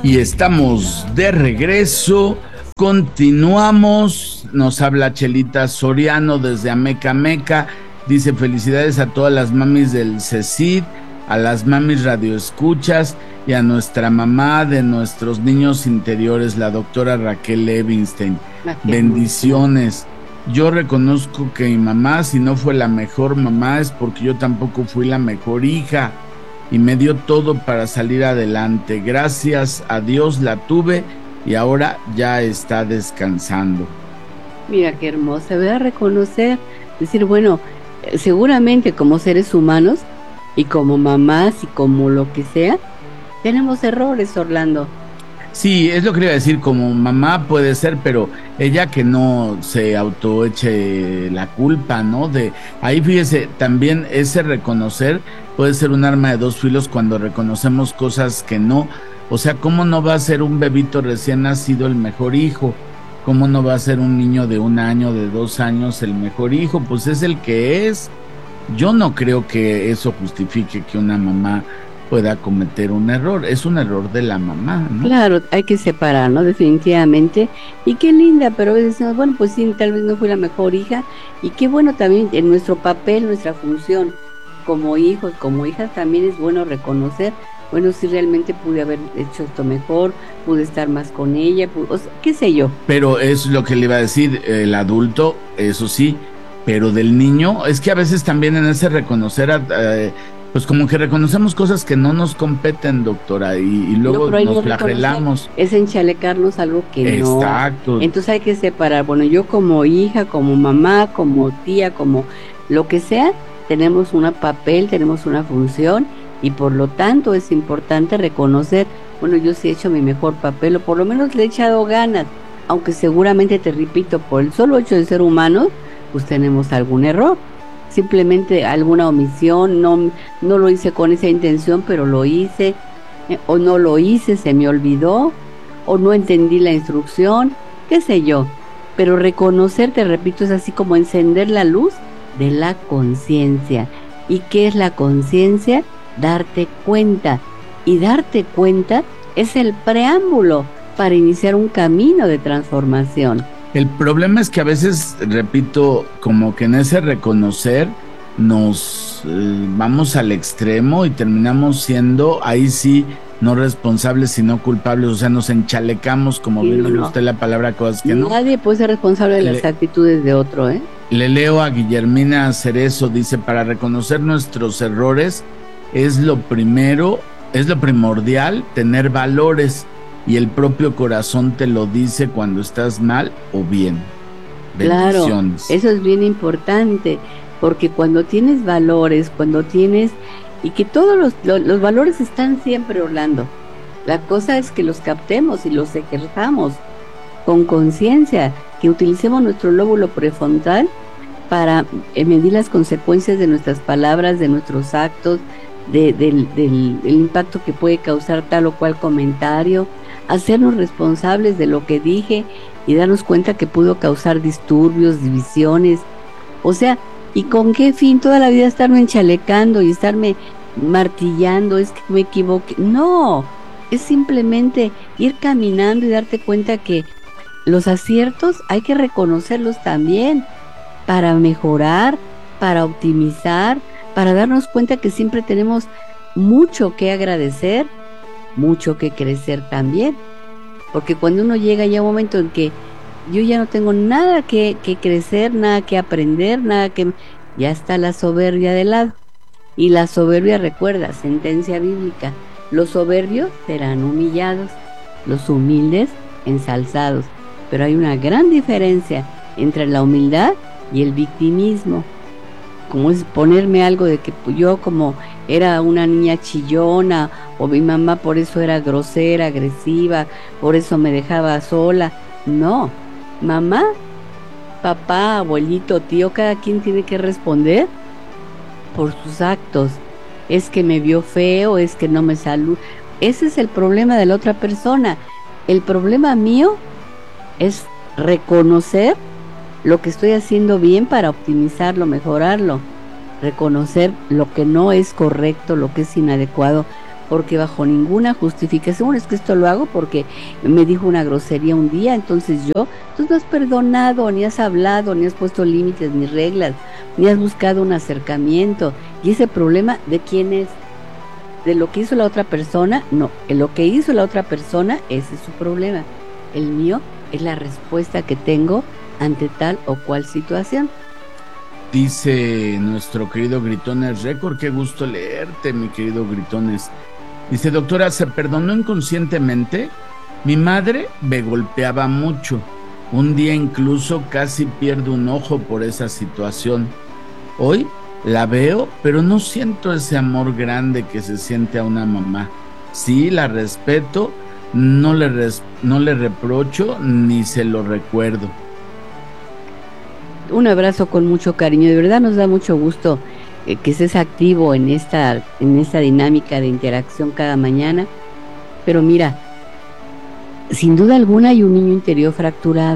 Y estamos de regreso, continuamos, nos habla Chelita Soriano desde Ameca Meca, dice felicidades a todas las mamis del CECID, a las mamis radioescuchas y a nuestra mamá de nuestros niños interiores, la doctora Raquel Levinstein. Bendiciones. Yo reconozco que mi mamá, si no fue la mejor mamá, es porque yo tampoco fui la mejor hija. Y me dio todo para salir adelante. Gracias a Dios la tuve y ahora ya está descansando. Mira qué hermosa, voy a reconocer, decir, bueno, seguramente como seres humanos y como mamás y como lo que sea, tenemos errores, Orlando. Sí, es lo que iba a decir, como mamá puede ser, pero ella que no se autoeche la culpa, ¿no? Ahí fíjese, también ese reconocer puede ser un arma de dos filos cuando reconocemos cosas que no. O sea, ¿cómo no va a ser un bebito recién nacido el mejor hijo? ¿Cómo no va a ser un niño de 1 año, de 2 años el mejor hijo? Pues es el que es. Yo no creo que eso justifique que una mamá pueda cometer un error, es un error de la mamá, ¿no? Claro, hay que separar, ¿no? Definitivamente. Y qué linda, pero a veces decimos, bueno, pues sí, tal vez no fui la mejor hija. Y qué bueno también en nuestro papel, nuestra función como hijos, como hijas, también es bueno reconocer, bueno, si realmente pude haber hecho esto mejor, pude estar más con ella, o sea, qué sé yo. Pero es lo que le iba a decir, el adulto, eso sí, pero del niño, es que a veces también en ese reconocer pues como que reconocemos cosas que no nos competen, doctora, y luego nos flagelamos. Es enchalecarnos algo que no. Exacto. Entonces hay que separar, bueno, yo como hija, como mamá, como tía, como lo que sea, tenemos un papel, tenemos una función, y por lo tanto es importante reconocer, bueno, yo sí he hecho mi mejor papel, o por lo menos le he echado ganas, aunque seguramente, te repito, por el solo hecho de ser humanos, pues tenemos algún error. Simplemente alguna omisión, no lo hice con esa intención, pero lo hice, o no lo hice, se me olvidó, o no entendí la instrucción, qué sé yo. Pero reconocer, te repito, es así como encender la luz de la conciencia. ¿Y qué es la conciencia? Darte cuenta. Y darte cuenta es el preámbulo para iniciar un camino de transformación. El problema es que a veces, repito, como que en ese reconocer nos vamos al extremo y terminamos siendo, ahí sí, no responsables sino culpables, o sea, nos enchalecamos, como sí, bien usted la palabra, cosas que no. Nadie puede ser responsable de las actitudes de otro, ¿eh? Le leo a Guillermina Cerezo, dice, para reconocer nuestros errores es lo primordial, tener valores. Y el propio corazón te lo dice cuando estás mal o bien. Bendiciones. Claro, eso es bien importante, porque cuando tienes valores, y que todos los valores están siempre, Orlando, la cosa es que los captemos y los ejerzamos con conciencia, que utilicemos nuestro lóbulo prefrontal para medir las consecuencias de nuestras palabras, de nuestros actos, del impacto que puede causar tal o cual comentario, hacernos responsables de lo que dije y darnos cuenta que pudo causar disturbios, divisiones. O sea, ¿y con qué fin toda la vida estarme enchalecando y estarme martillando? Es que me equivoqué. No, es simplemente ir caminando y darte cuenta que los aciertos hay que reconocerlos también para mejorar, para optimizar, para darnos cuenta que siempre tenemos mucho que agradecer, mucho que crecer también, porque cuando uno llega ya a un momento en que yo ya no tengo nada que crecer, nada que aprender, ya está la soberbia de lado. Y la soberbia, recuerda, sentencia bíblica, los soberbios serán humillados, los humildes ensalzados, pero hay una gran diferencia entre la humildad y el victimismo. Como es ponerme algo de que yo como era una niña chillona, o mi mamá por eso era grosera, agresiva, por eso me dejaba sola. No, mamá, papá, abuelito, tío, cada quien tiene que responder por sus actos. Es que me vio feo, es que no me saludó. Ese es el problema de la otra persona. El problema mío es reconocer lo que estoy haciendo bien para optimizarlo, mejorarlo. Reconocer lo que no es correcto, lo que es inadecuado, porque bajo ninguna justificación, es que esto lo hago porque me dijo una grosería un día, entonces tú no has perdonado, ni has hablado, ni has puesto límites, ni reglas, ni has buscado un acercamiento. Y ese problema, ¿de quién es? ¿De lo que hizo la otra persona? No, lo que hizo la otra persona, ese es su problema. El mío es la respuesta que tengo ante tal o cual situación. Dice nuestro querido Gritones Récord, qué gusto leerte, mi querido Gritones. Dice, doctora, ¿se perdonó inconscientemente? Mi madre me golpeaba mucho. Un día incluso casi pierdo un ojo por esa situación. Hoy la veo, pero no siento ese amor grande que se siente a una mamá. Sí, la respeto, no le reprocho ni se lo recuerdo. Un abrazo con mucho cariño, de verdad nos da mucho gusto que estés activo en esta dinámica de interacción cada mañana, pero mira, sin duda alguna hay un niño interior fracturado,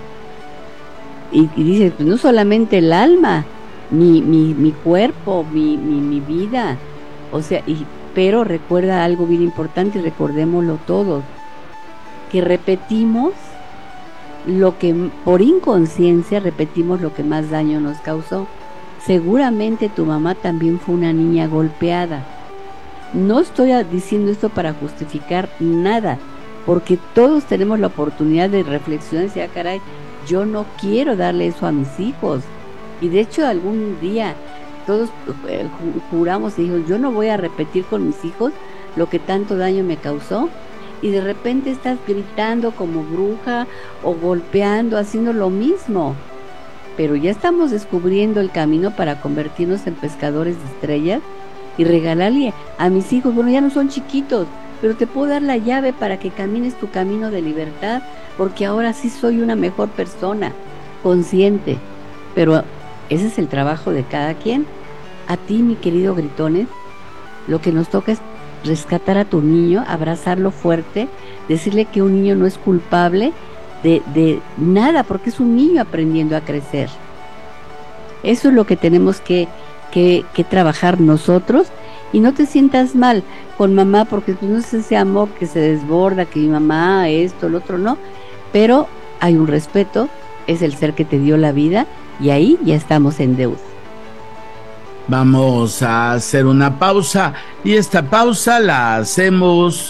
y dices, pues no solamente el alma, mi cuerpo, mi vida, o sea, pero recuerda algo bien importante, y recordémoslo todos, que repetimos lo que por inconsciencia repetimos lo que más daño nos causó. Seguramente tu mamá también fue una niña golpeada. No estoy diciendo esto para justificar nada, porque todos tenemos la oportunidad de reflexionar y decir, caray, yo no quiero darle eso a mis hijos. Y de hecho algún día todos juramos y dijimos, yo no voy a repetir con mis hijos lo que tanto daño me causó. Y de repente estás gritando como bruja o golpeando, haciendo lo mismo. Pero ya estamos descubriendo el camino para convertirnos en pescadores de estrellas y regalarle a mis hijos, bueno, ya no son chiquitos, pero te puedo dar la llave para que camines tu camino de libertad, porque ahora sí soy una mejor persona, consciente. Pero ese es el trabajo de cada quien. A ti, mi querido Gritones, lo que nos toca es rescatar a tu niño, abrazarlo fuerte, decirle que un niño no es culpable de nada, porque es un niño aprendiendo a crecer. Eso es lo que tenemos que trabajar nosotros, y no te sientas mal con mamá, porque pues no es ese amor que se desborda, que mi mamá, esto, lo otro, no, pero hay un respeto, es el ser que te dio la vida, y ahí ya estamos en deuda. Vamos a hacer una pausa, y esta pausa la hacemos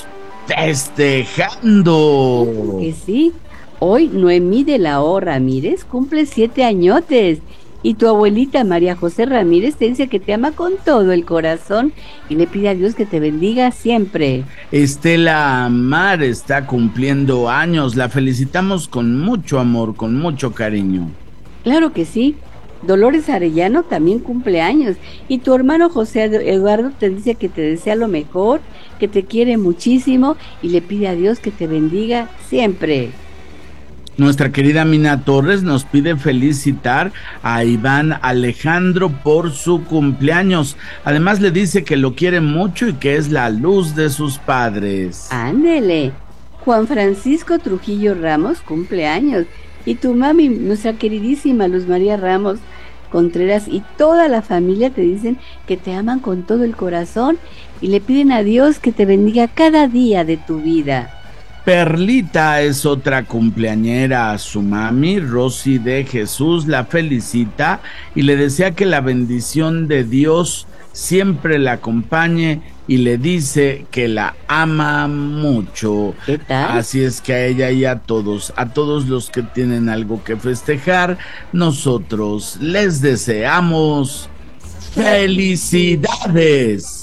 festejando. Que sí, hoy Noemí de la O Ramírez cumple 7 añotes, y tu abuelita María José Ramírez te dice que te ama con todo el corazón y le pide a Dios que te bendiga siempre. Estela Amar está cumpliendo años, la felicitamos con mucho amor, con mucho cariño. Claro que sí. Dolores Arellano también cumple años, y tu hermano José Eduardo te dice que te desea lo mejor, que te quiere muchísimo y le pide a Dios que te bendiga siempre. Nuestra querida Mina Torres nos pide felicitar a Iván Alejandro por su cumpleaños. Además le dice que lo quiere mucho y que es la luz de sus padres. Ándele. Juan Francisco Trujillo Ramos cumple años, y tu mami, nuestra queridísima Luz María Ramos Contreras, y toda la familia te dicen que te aman con todo el corazón y le piden a Dios que te bendiga cada día de tu vida. Perlita es otra cumpleañera. Su mami, Rosy de Jesús, la felicita y le desea que la bendición de Dios siempre la acompañe, y le dice que la ama mucho. ¿Qué tal? Así es que a ella y a todos los que tienen algo que festejar, nosotros les deseamos felicidades.